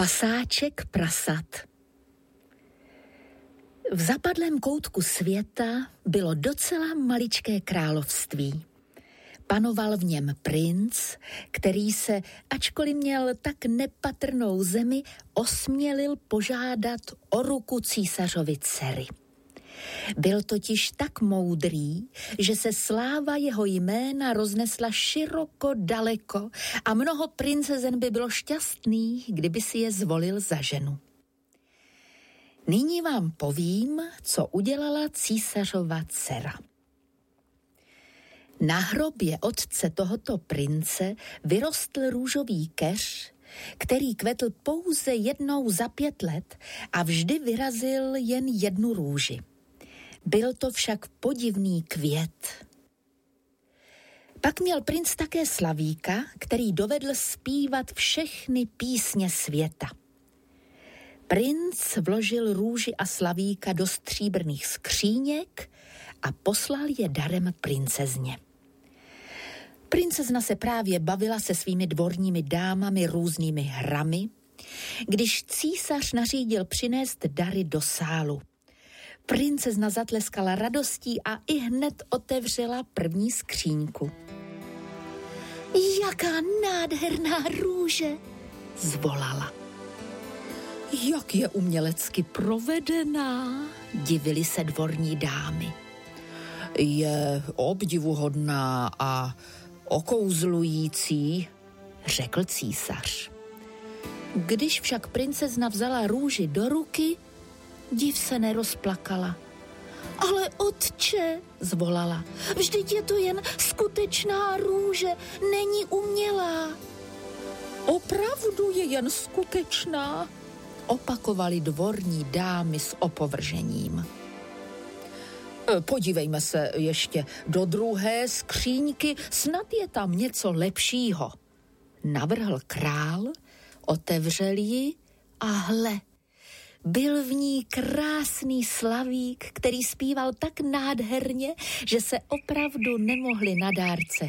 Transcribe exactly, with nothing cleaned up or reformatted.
Pasáček prasat. V zapadlém koutku světa bylo docela maličké království. Panoval v něm princ, který se, ačkoliv měl tak nepatrnou zemi, osmělil požádat o ruku císařovy dcery. Byl totiž tak moudrý, že se sláva jeho jména roznesla široko daleko a mnoho princezen by bylo šťastných, kdyby si je zvolil za ženu. Nyní vám povím, co udělala císařova dcera. Na hrobě otce tohoto prince vyrostl růžový keř, který kvetl pouze jednou za pět let a vždy vyrazil jen jednu růži. Byl to však podivný květ. Pak měl princ také slavíka, který dovedl zpívat všechny písně světa. Princ vložil růži a slavíka do stříbrných skříněk a poslal je darem princezně. Princezna se právě bavila se svými dvorními dámami různými hrami, když císař nařídil přinést dary do sálu. Princezna zatleskala radostí a ihned otevřela první skříňku. Jaká nádherná růže, zvolala. Jak je umělecky provedená, divily se dvorní dámy. Je obdivuhodná a okouzlující, řekl císař. Když však princezna vzala růži do ruky, div se nerozplakala. Ale otče, zvolala, vždyť je to jen skutečná růže, není umělá. Opravdu je jen skutečná, opakovali dvorní dámy s opovržením. Podívejme se ještě do druhé skříňky, snad je tam něco lepšího. Navrhl král, otevřel ji a hle, byl v ní krásný slavík, který zpíval tak nádherně, že se opravdu nemohli na dárce